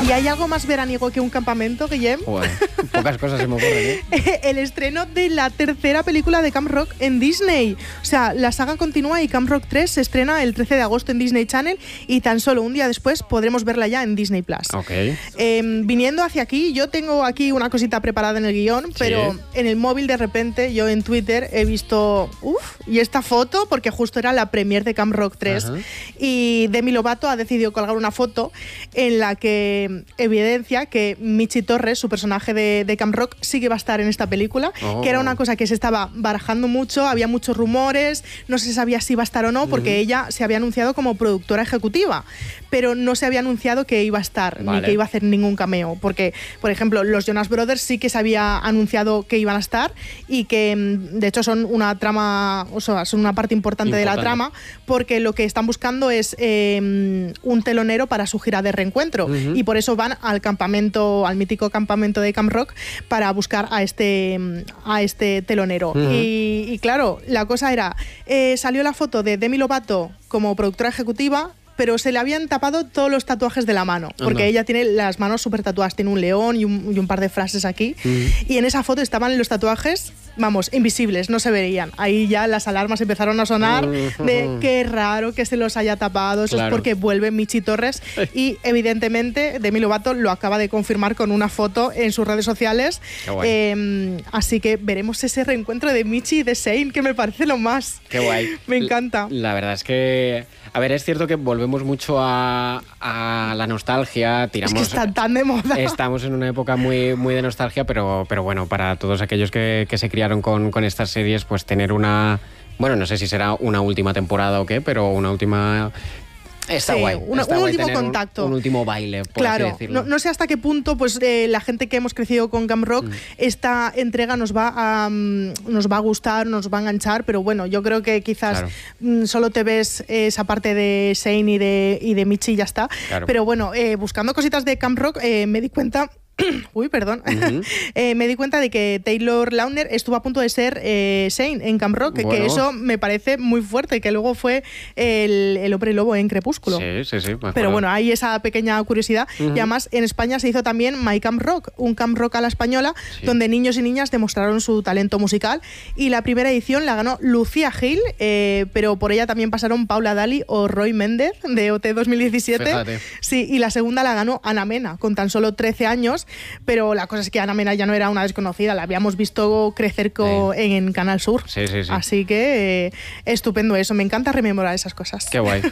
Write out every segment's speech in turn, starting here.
¿Y hay algo más veraniego que un campamento, Guillem? Bueno, pocas cosas se me ocurren, ¿eh? El estreno de la tercera película de Camp Rock en Disney. O sea, la saga continúa y Camp Rock 3 se estrena el 13 de agosto en Disney Channel y tan solo un día después podremos verla ya en Disney Plus. Okay. Viniendo hacia aquí, yo tengo aquí una cosita preparada en el guión, pero en el móvil de repente, yo en Twitter he visto, y esta foto, porque justo era la premiere de Camp Rock 3, y Demi Lovato ha decidido colgar una foto en la que evidencia que Michi Torres, su personaje de Camp Rock, sí que va a estar en esta película, que era una cosa que se estaba barajando mucho, había muchos rumores, no se sabía si iba a estar o no, porque ella se había anunciado como productora ejecutiva, pero no se había anunciado que iba a estar, ni que iba a hacer ningún cameo, porque, por ejemplo, los Jonas Brothers sí que se había anunciado que iban a estar y que, de hecho, son una trama, o sea, son una parte importante de la trama, porque lo que están buscando es un telonero para su gira de reencuentro, y por eso van al campamento, al mítico campamento de Camp Rock, para buscar a este telonero. Y claro, la cosa era, salió la foto de Demi Lovato como productora ejecutiva, pero se le habían tapado todos los tatuajes de la mano, porque ella tiene las manos súper tatuadas, tiene un león y un par de frases aquí, y en esa foto estaban los tatuajes, vamos, invisibles, no se veían. Ahí ya las alarmas empezaron a sonar de qué raro que se los haya tapado, eso es porque vuelve Michi Torres, y evidentemente Demi Lovato lo acaba de confirmar con una foto en sus redes sociales, así que veremos ese reencuentro de Michi y de Zayn, que me parece lo más. Qué guay. Me encanta. La verdad es que, a ver, es cierto que volvemos mucho a la nostalgia, tiramos... Es que está tan de moda. Estamos en una época muy, muy de nostalgia, pero bueno, para todos aquellos que se criaron con estas series, pues tener una... Bueno, no sé si será una última temporada o qué, pero una última... Está guay. Un último contacto. Un último baile, por así decirlo. No sé hasta qué punto pues la gente que hemos crecido con Camp Rock, esta entrega nos va a gustar, nos va a enganchar, pero bueno, yo creo que quizás solo te ves esa parte de Zayn y de Michi y ya está. Claro. Pero bueno, buscando cositas de Camp Rock, me di cuenta... Uy, perdón. Me di cuenta de que Taylor Lautner estuvo a punto de ser Zayn en Camp Rock, que eso me parece muy fuerte, que luego fue el hombre lobo en Crepúsculo. Sí. Pero bueno, hay esa pequeña curiosidad. Y además en España se hizo también My Camp Rock, un Camp Rock a la española, donde niños y niñas demostraron su talento musical, y la primera edición la ganó Lucía Gil, pero por ella también pasaron Paula Dali o Roy Méndez de OT 2017. Fíjate. Sí, y la segunda la ganó Ana Mena, con tan solo 13 años. Pero la cosa es que Ana Mena ya no era una desconocida, la habíamos visto crecer en Canal Sur. Sí. Así que estupendo eso, me encanta rememorar esas cosas. Qué guay.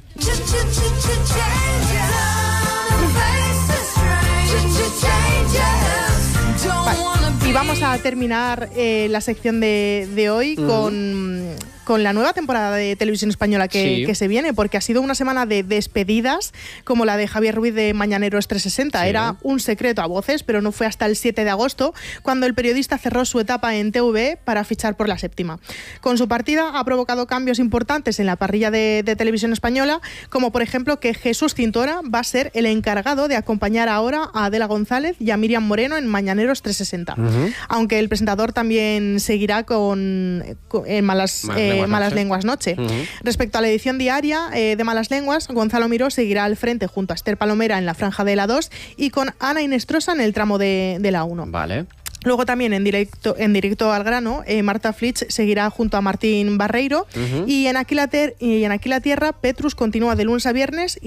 Y vamos a terminar la sección de hoy con la nueva temporada de Televisión Española que se viene, porque ha sido una semana de despedidas, como la de Javier Ruiz de Mañaneros 360. Era un secreto a voces, pero no fue hasta el 7 de agosto cuando el periodista cerró su etapa en TV para fichar por La Séptima. Con su partida ha provocado cambios importantes en la parrilla de Televisión Española, como por ejemplo que Jesús Cintora va a ser el encargado de acompañar ahora a Adela González y a Miriam Moreno en Mañaneros 360. Aunque el presentador también seguirá en Malas Lenguas Noche. Respecto a la edición diaria de Malas Lenguas, Gonzalo Miró seguirá al frente junto a Esther Palomera en la franja de la 2 y con Ana Inestrosa en el tramo de la 1. Vale. Luego también en directo al grano, Marta Flitsch seguirá junto a Martín Barreiro, y en Aquí la Tierra, Petrus continúa de lunes a viernes